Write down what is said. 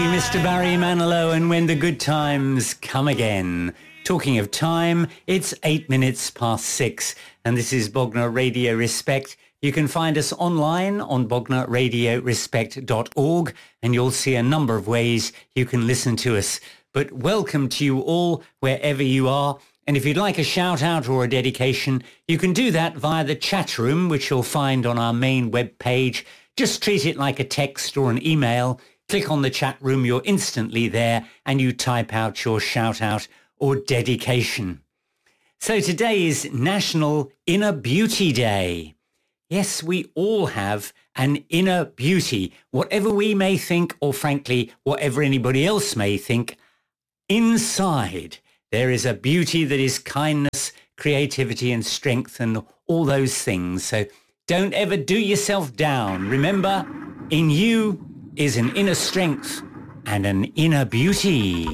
Mr. Barry Manilow and When the Good Times Come Again. Talking of time, it's 8 minutes past 6 and this is Bognor Radio Respect. You can find us online on bognorradiorespect.org and you'll see a number of ways you can listen to us. But welcome to you all wherever you are. And if you'd like a shout out or a dedication, you can do that via the chat room, which you'll find on our main web page. Just treat it like a text or an email. Click on the chat room, you're instantly there, and you type out your shout-out or dedication. So today is National Inner Beauty Day. Yes, we all have an inner beauty. Whatever we may think, or frankly, whatever anybody else may think, inside there is a beauty that is kindness, creativity, and strength, and all those things. So don't ever do yourself down. Remember, in you is an inner strength and an inner beauty.